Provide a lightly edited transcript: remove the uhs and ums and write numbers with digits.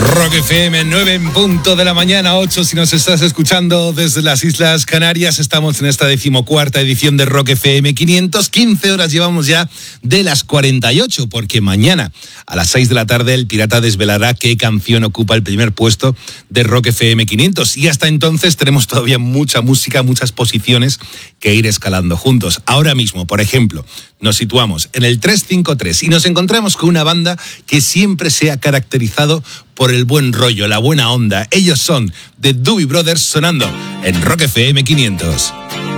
Rock FM, 9 en punto de la mañana, 8 si nos estás escuchando desde las Islas Canarias. Estamos en esta 14ª edición de Rock FM 500. 15 horas llevamos ya de las 48, porque mañana a las 6 de la tarde el Pirata desvelará qué canción ocupa el primer puesto de Rock FM 500. Y hasta entonces tenemos todavía mucha música, muchas posiciones que ir escalando juntos. Ahora mismo, por ejemplo, nos situamos en el 353 y nos encontramos con una banda que siempre se ha caracterizado por el buen rollo, la buena onda. Ellos son The Doobie Brothers, sonando en Rock FM 500.